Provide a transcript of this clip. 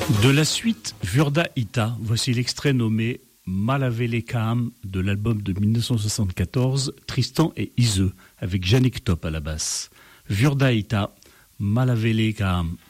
De la suite Vurda Ita, voici l'extrait nommé Malavele Kaam de l'album de 1974 Tristan et Iseux avec Yannick Top à la basse. Vurda Ita, Malavele Kaam.